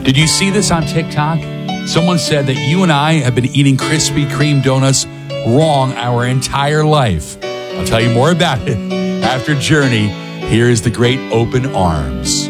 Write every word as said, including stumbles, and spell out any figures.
Did you see this on TikTok? Someone said that you and I have been eating Krispy Kreme donuts wrong our entire life. I'll tell you more about it after Journey. Here is the great Open Arms.